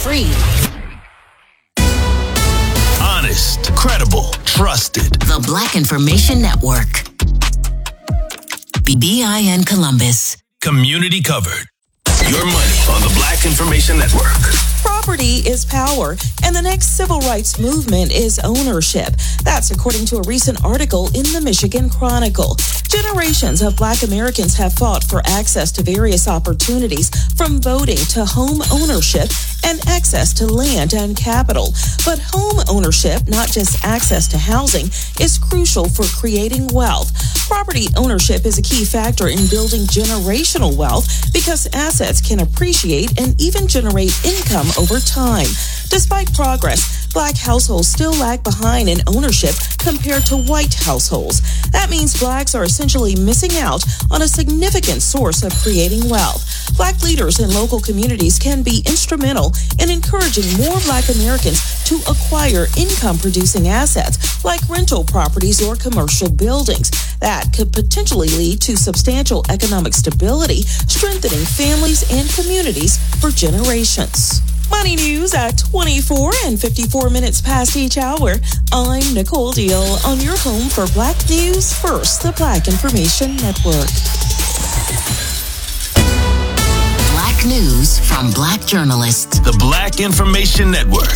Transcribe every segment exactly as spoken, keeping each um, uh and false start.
free. Honest, credible, trusted. The Black Information Network. B I N Columbus. Community covered. Your money on the Black Information Network. Property is power, and the next civil rights movement is ownership. That's according to a recent article in the Michigan Chronicle. Generations of Black Americans have fought for access to various opportunities, from voting to home ownership and access to land and capital. But home ownership, not just access to housing, is crucial for creating wealth. Property ownership is a key factor in building generational wealth because assets can appreciate and even generate income over time. Despite progress, Black households still lag behind in ownership compared to white households. That means Blacks are essentially missing out on a significant source of creating wealth. Black leaders in local communities can be instrumental in encouraging more Black Americans to acquire income-producing assets like rental properties or commercial buildings. That could potentially lead to substantial economic stability, strengthening families and communities for generations. Money news at twenty-four and fifty-four minutes past each hour. I'm Nicole Deal on your home for Black News First, the Black Information Network. Black news from Black journalists. The Black Information Network.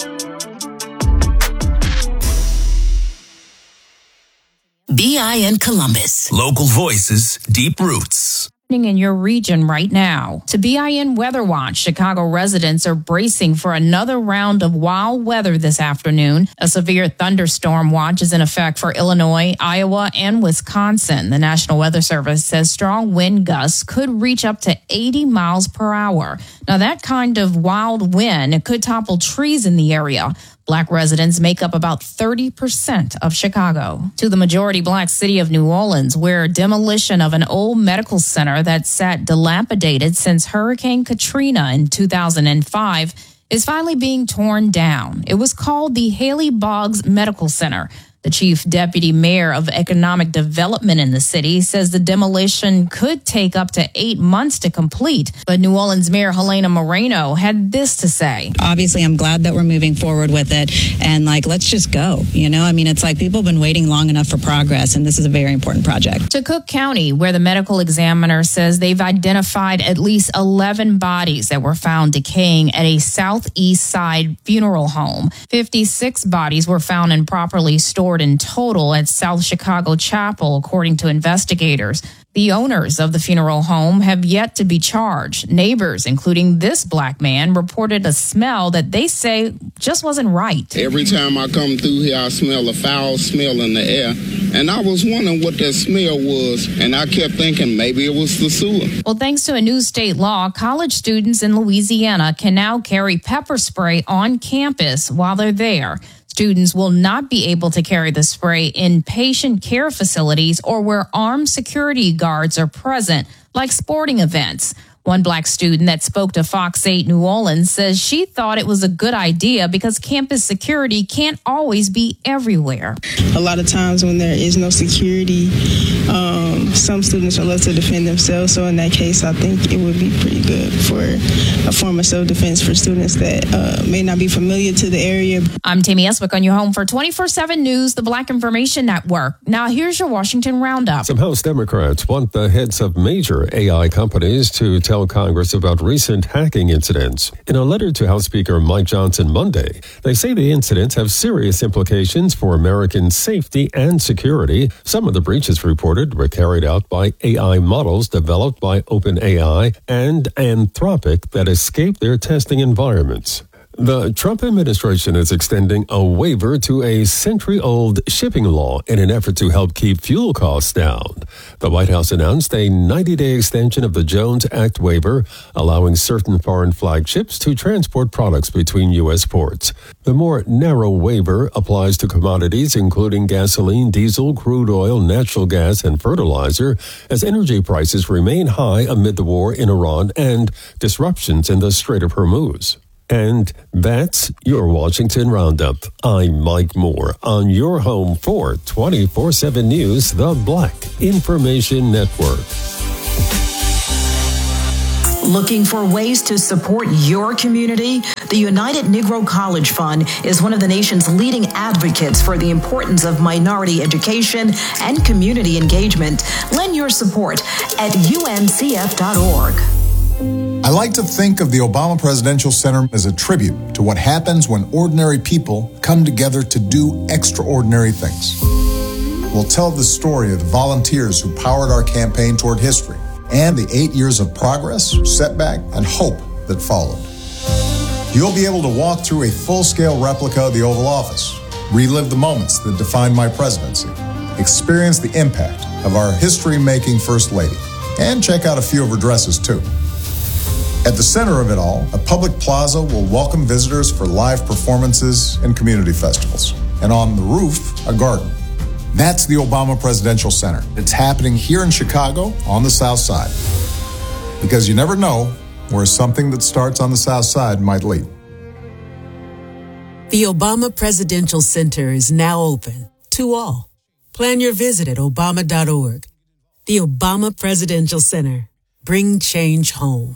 B I N Columbus. Local voices, deep roots. In your region right now. To B I N Weather Watch, Chicago residents are bracing for another round of wild weather this afternoon. A severe thunderstorm watch is in effect for Illinois, Iowa, and Wisconsin. The National Weather Service says strong wind gusts could reach up to eighty miles per hour. Now, that kind of wild wind could topple trees in the area. Black residents make up about thirty percent of Chicago. To the majority Black city of New Orleans, where demolition of an old medical center that sat dilapidated since Hurricane Katrina in two thousand five is finally being torn down. It was called the Haley Boggs Medical Center. The chief deputy mayor of economic development in the city says the demolition could take up to eight months to complete. But New Orleans Mayor Helena Moreno had this to say. Obviously, I'm glad that we're moving forward with it. And like, let's just go. You know, I mean, it's like people have been waiting long enough for progress, and this is a very important project. To Cook County, where the medical examiner says they've identified at least eleven bodies that were found decaying at a southeast side funeral home. fifty-six bodies were found improperly stored in total at South Chicago Chapel, according to investigators. The owners of the funeral home have yet to be charged. Neighbors, including this Black man, reported a smell that they say just wasn't right. Every time I come through here, I smell a foul smell in the air. And I was wondering what that smell was, and I kept thinking maybe it was the sewer. Well, thanks to a new state law, college students in Louisiana can now carry pepper spray on campus while they're there. Students will not be able to carry the spray in patient care facilities or where armed security guards are present, like sporting events. One Black student that spoke to Fox eight New Orleans says she thought it was a good idea because campus security can't always be everywhere. A lot of times when there is no security, um, some students are left to defend themselves. So in that case, I think it would be pretty good for a form of self-defense for students that uh, may not be familiar to the area. I'm Tammy Eswick on your home for twenty-four seven News, the Black Information Network. Now here's your Washington Roundup. Some House Democrats want the heads of major A I companies to tell Congress about recent hacking incidents. In a letter to House Speaker Mike Johnson Monday, they say the incidents have serious implications for American safety and security. Some of the breaches reported were carried out by A I models developed by OpenAI and Anthropic that escaped their testing environments. The Trump administration is extending a waiver to a century-old shipping law in an effort to help keep fuel costs down. The White House announced a ninety-day extension of the Jones Act waiver, allowing certain foreign flag ships to transport products between U S ports. The more narrow waiver applies to commodities including gasoline, diesel, crude oil, natural gas, and fertilizer, as energy prices remain high amid the war in Iran and disruptions in the Strait of Hormuz. And that's your Washington Roundup. I'm Mike Moore on your home for twenty-four seven News, the Black Information Network. Looking for ways to support your community? The United Negro College Fund is one of the nation's leading advocates for the importance of minority education and community engagement. Lend your support at U N C F dot org. I like to think of the Obama Presidential Center as a tribute to what happens when ordinary people come together to do extraordinary things. We'll tell the story of the volunteers who powered our campaign toward history and the eight years of progress, setback, and hope that followed. You'll be able to walk through a full-scale replica of the Oval Office, relive the moments that defined my presidency, experience the impact of our history-making First Lady, and check out a few of her dresses, too. At the center of it all, a public plaza will welcome visitors for live performances and community festivals. And on the roof, a garden. That's the Obama Presidential Center. It's happening here in Chicago on the South Side. Because you never know where something that starts on the South Side might lead. The Obama Presidential Center is now open to all. Plan your visit at Obama dot org. The Obama Presidential Center. Bring change home.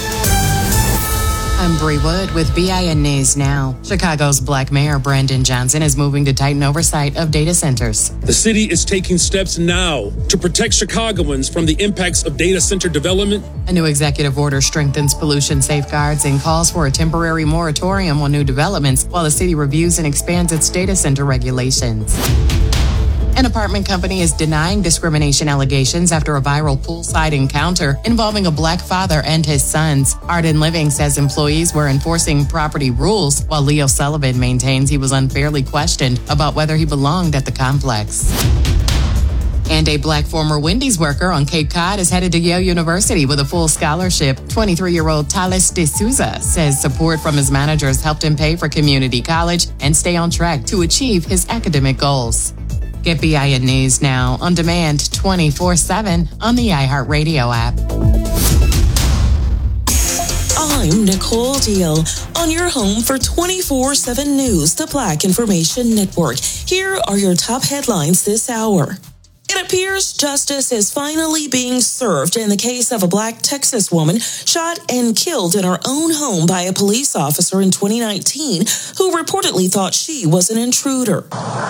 I'm Bree Wood with B I N News Now. Chicago's Black Mayor Brandon Johnson is moving to tighten oversight of data centers. The city is taking steps now to protect Chicagoans from the impacts of data center development. A new executive order strengthens pollution safeguards and calls for a temporary moratorium on new developments while the city reviews and expands its data center regulations. An apartment company is denying discrimination allegations after a viral poolside encounter involving a black father and his sons. Arden Living says employees were enforcing property rules, while Leo Sullivan maintains he was unfairly questioned about whether he belonged at the complex. And a black former Wendy's worker on Cape Cod is headed to Yale University with a full scholarship. twenty-three-year-old Thales De Souza says support from his managers helped him pay for community college and stay on track to achieve his academic goals. Get B I N News Now on demand twenty-four seven on the iHeartRadio app. I'm Nicole Deal on your home for twenty-four seven News, the Black Information Network. Here are your top headlines this hour. It appears justice is finally being served in the case of a black Texas woman shot and killed in her own home by a police officer in twenty nineteen who reportedly thought she was an intruder.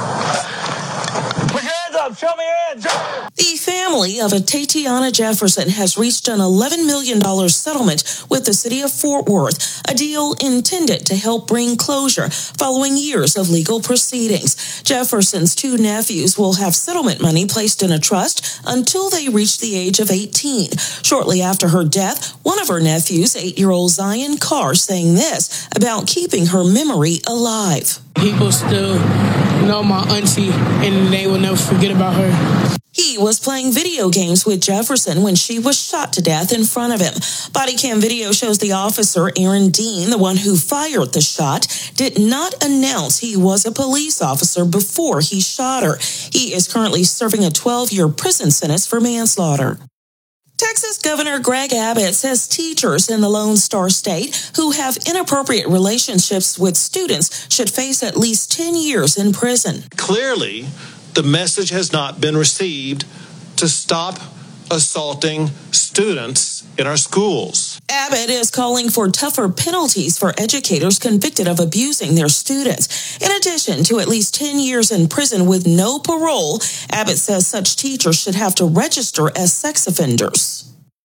Put your hands up. Show me your hands. The family of a Tatiana Jefferson has reached an eleven million dollars settlement with the city of Fort Worth, a deal intended to help bring closure following years of legal proceedings. Jefferson's two nephews will have settlement money placed in a trust until they reach the age of eighteen. Shortly after her death, one of her nephews, eight-year-old Zion Carr, saying this about keeping her memory alive. People still know my auntie, and they will never forget about her. He was playing video games with Jefferson when she was shot to death in front of him. Body cam video shows the officer, Aaron Dean, the one who fired the shot, did not announce he was a police officer before he shot her. He is currently serving a twelve-year prison sentence for manslaughter. Texas Governor Greg Abbott says teachers in the Lone Star State who have inappropriate relationships with students should face at least ten years in prison. Clearly, the message has not been received to stop assaulting students in our schools. Abbott is calling for tougher penalties for educators convicted of abusing their students. In addition to at least ten years in prison with no parole, Abbott says such teachers should have to register as sex offenders.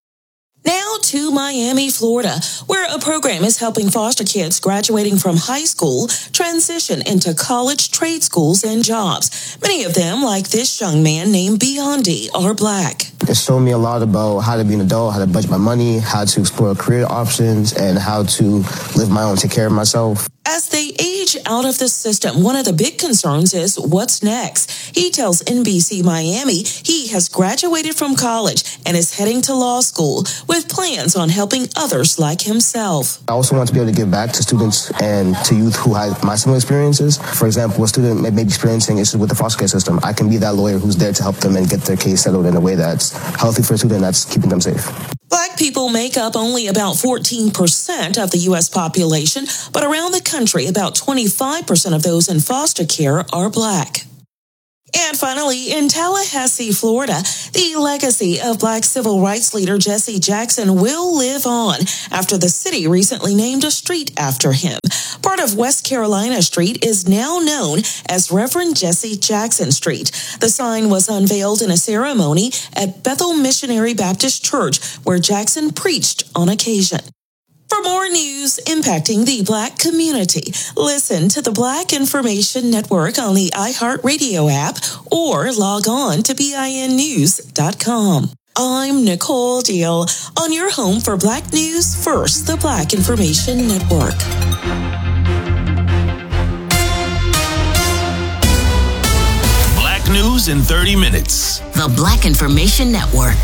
Now to Miami, Florida, where a program is helping foster kids graduating from high school transition into college, trade schools, and jobs. Many of them, like this young man named Biondi, are black. It showed me a lot about how to be an adult, how to budget my money, how to explore career options, and how to live my own, take care of myself. As they age out of the system, one of the big concerns is what's next. He tells N B C Miami he has graduated from college and is heading to law school with plans on helping others like himself. I also want to be able to give back to students and to youth who have my similar experiences. For example, a student may be experiencing issues with the foster care system. I can be that lawyer who's there to help them and get their case settled in a way that's healthy for a student that's keeping them safe. Black people make up only about fourteen percent of the U S population, but around the country, about twenty-five percent of those in foster care are black. And finally, in Tallahassee, Florida, the legacy of Black civil rights leader Jesse Jackson will live on after the city recently named a street after him. Part of West Carolina Street is now known as Reverend Jesse Jackson Street. The sign was unveiled in a ceremony at Bethel Missionary Baptist Church, where Jackson preached on occasion. For more news impacting the Black community, listen to the Black Information Network on the iHeartRadio app or log on to B I N news dot com. I'm Nicole Deal on your home for Black News First, the Black Information Network. Black News in thirty minutes. The Black Information Network.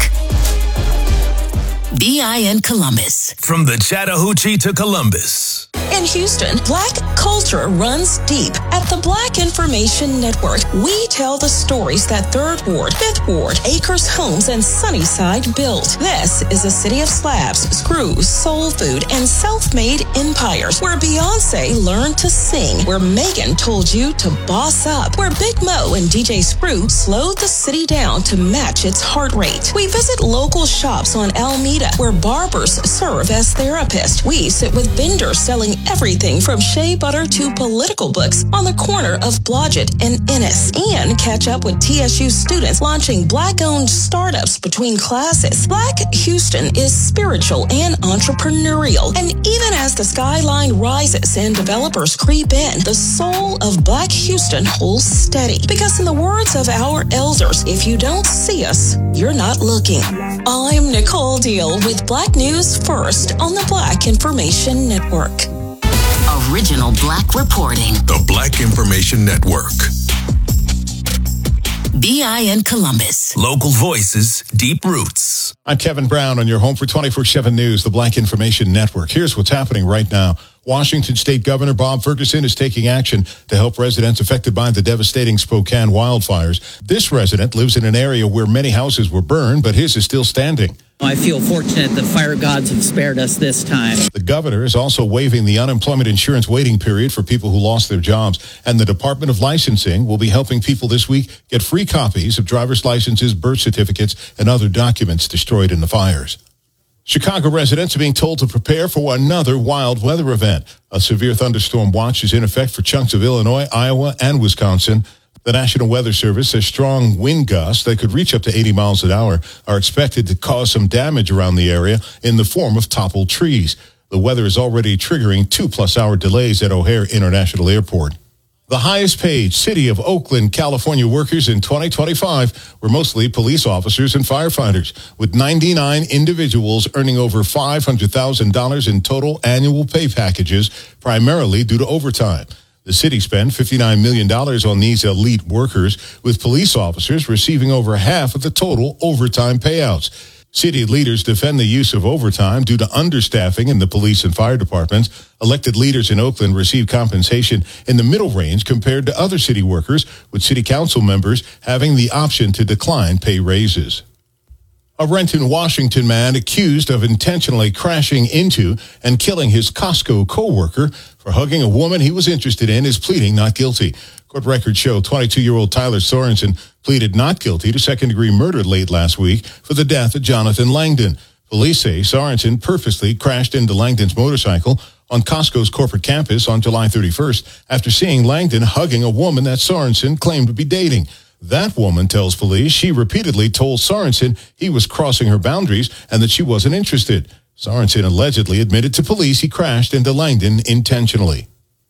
B I N Columbus. From the Chattahoochee to Columbus. In Houston, Black culture runs deep. At the Black Information Network, we tell the stories that Third Ward, Fifth Ward, Acres Homes, and Sunnyside built. This is a city of slabs, screws, soul food, and self-made empires, where Beyonce learned to sing, where Megan told you to boss up, where Big Mo and D J Screw slowed the city down to match its heart rate. We visit local shops on Alameda, where barbers serve as therapists. We sit with vendors selling everything from shea butter to political books on the corner of Blodgett and Ennis, and catch up with T S U students launching Black-owned startups between classes. Black Houston is spiritual and entrepreneurial, and even as the skyline rises and developers creep in, the soul of Black Houston holds steady. Because in the words of our elders, if you don't see us, you're not looking. I'm Nicole Deal with Black News First on the Black Information Network. Original Black reporting. The Black Information Network. B I N Columbus. Local voices, deep roots. I'm Kevin Brown on your home for twenty-four seven News, the Black Information Network. Here's what's happening right now. Washington State Governor Bob Ferguson is taking action to help residents affected by the devastating Spokane wildfires. This resident lives in an area where many houses were burned, but his is still standing. I feel fortunate the fire gods have spared us this time. The governor is also waiving the unemployment insurance waiting period for people who lost their jobs. And the Department of Licensing will be helping people this week get free copies of driver's licenses, birth certificates, and other documents destroyed in the fires. Chicago residents are being told to prepare for another wild weather event. A severe thunderstorm watch is in effect for chunks of Illinois, Iowa, and Wisconsin. The National Weather Service says strong wind gusts that could reach up to eighty miles an hour are expected to cause some damage around the area in the form of toppled trees. The weather is already triggering two-plus hour delays at O'Hare International Airport. The highest paid City of Oakland, California workers in twenty twenty-five were mostly police officers and firefighters, with ninety-nine individuals earning over five hundred thousand dollars in total annual pay packages, primarily due to overtime. The city spent fifty-nine million dollars on these elite workers, with police officers receiving over half of the total overtime payouts. City leaders defend the use of overtime due to understaffing in the police and fire departments. Elected leaders in Oakland receive compensation in the middle range compared to other city workers, with city council members having the option to decline pay raises. A Renton, Washington man accused of intentionally crashing into and killing his Costco co-worker for hugging a woman he was interested in is pleading not guilty. Court records show twenty-two-year-old Tyler Sorensen pleaded not guilty to second-degree murder late last week for the death of Jonathan Langdon. Police say Sorensen purposely crashed into Langdon's motorcycle on Costco's corporate campus on July thirty-first after seeing Langdon hugging a woman that Sorensen claimed to be dating. That woman tells police she repeatedly told Sorensen he was crossing her boundaries and that she wasn't interested. Sorensen allegedly admitted to police he crashed into Langdon intentionally.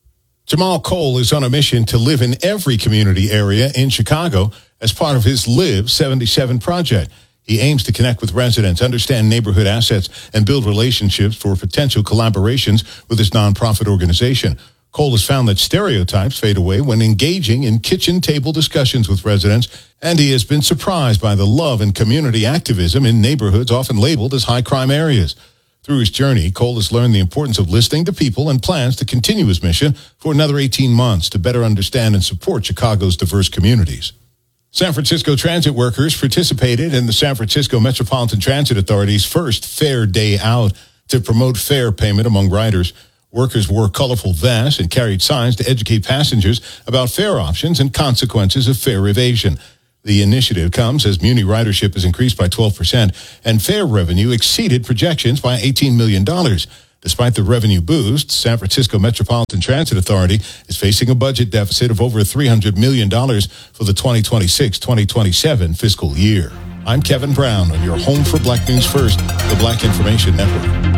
Jamal Cole is on a mission to live in every community area in Chicago as part of his Live seventy-seven project. He aims to connect with residents, understand neighborhood assets, and build relationships for potential collaborations with his nonprofit organization. Cole has found that stereotypes fade away when engaging in kitchen table discussions with residents, and he has been surprised by the love and community activism in neighborhoods often labeled as high-crime areas. Through his journey, Cole has learned the importance of listening to people and plans to continue his mission for another eighteen months to better understand and support Chicago's diverse communities. San Francisco transit workers participated in the San Francisco Metropolitan Transit Authority's first Fair Day Out to promote fair payment among riders. Workers wore colorful vests and carried signs to educate passengers about fare options and consequences of fare evasion. The initiative comes as Muni ridership has increased by twelve percent and fare revenue exceeded projections by eighteen million dollars. Despite the revenue boost, San Francisco Metropolitan Transit Authority is facing a budget deficit of over three hundred million dollars for the twenty twenty-six twenty twenty-seven fiscal year. I'm Kevin Brown on your home for Black News First, the Black Information Network.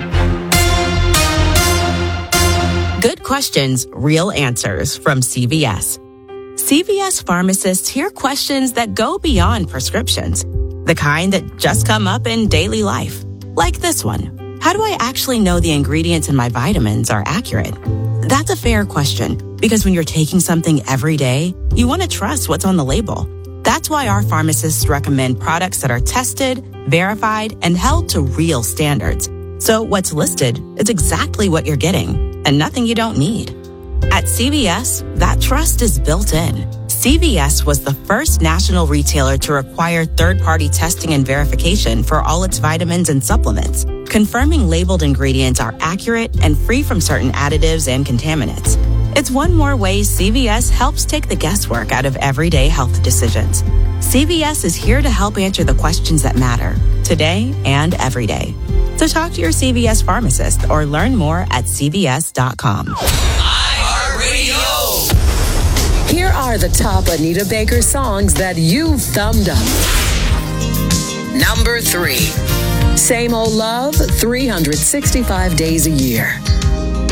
Good questions, real answers from C V S. C V S pharmacists hear questions that go beyond prescriptions, the kind that just come up in daily life. Like this one. How do I actually know the ingredients in my vitamins are accurate? That's a fair question, because when you're taking something every day, you want to trust what's on the label. That's why our pharmacists recommend products that are tested, verified, and held to real standards. So what's listed is exactly what you're getting, and nothing you don't need. At C V S, that trust is built in. C V S was the first national retailer to require third-party testing and verification for all its vitamins and supplements, confirming labeled ingredients are accurate and free from certain additives and contaminants. It's one more way C V S helps take the guesswork out of everyday health decisions. C V S is here to help answer the questions that matter, today and every day. So talk to your C V S pharmacist or learn more at c v s dot com. Here are the top Anita Baker songs that you've thumbed up. Number three, Same Old Love, three hundred sixty-five days a year.